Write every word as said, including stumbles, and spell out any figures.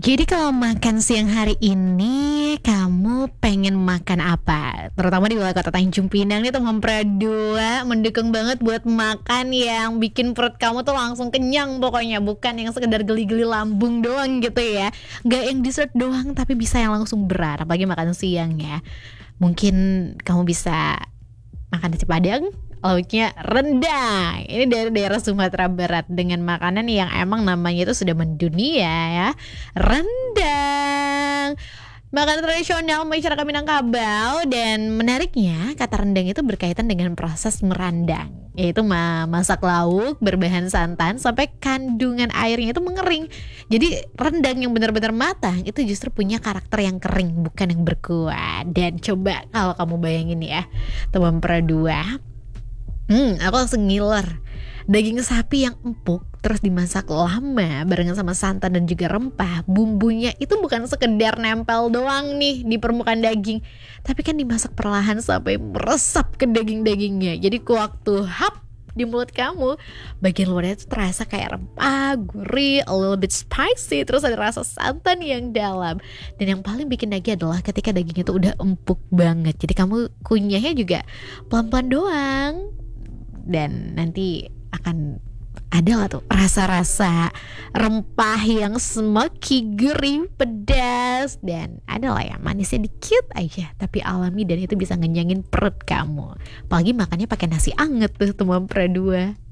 Jadi kalau makan siang hari ini kamu pengen makan apa? Terutama di wilayah Kota Tanjung Pinang nih teman Pradua mendukung banget buat makan yang bikin perut kamu tuh langsung kenyang pokoknya. Bukan yang sekedar geli-geli lambung doang gitu ya. Gak yang dessert doang tapi bisa yang langsung berat. Apalagi makan siang ya. Mungkin kamu bisa makan nasi Padang, lauknya rendang. Ini dari daerah Sumatera Barat dengan makanan yang emang namanya itu sudah mendunia ya. Rendang, makanan tradisional masyarakat Minangkabau. Dan menariknya kata rendang itu berkaitan dengan proses merandang, yaitu memasak lauk berbahan santan sampai kandungan airnya itu mengering. Jadi rendang yang benar-benar matang itu justru punya karakter yang kering, bukan yang berkuah. Dan coba kalau kamu bayangin ya teman Pradua, Hmm, aku langsung ngiler. Daging sapi yang empuk terus dimasak lama barengan sama santan dan juga rempah. Bumbunya itu bukan sekedar nempel doang nih di permukaan daging, tapi kan dimasak perlahan sampai meresap ke daging-dagingnya. Jadi waktu hap di mulut kamu, bagian luarnya itu terasa kayak rempah, gurih, a little bit spicy, terus ada rasa santan yang dalam. Dan yang paling bikin lagi adalah ketika dagingnya itu udah empuk banget. Jadi kamu kunyahnya juga pelan-pelan doang. Dan nanti akan ada lah tuh rasa-rasa rempah yang smoky, gurih, pedas. Dan ada lah ya manisnya dikit aja tapi alami, dan itu bisa ngenyangin perut kamu. Apalagi makannya pakai nasi anget tuh teman Pradua.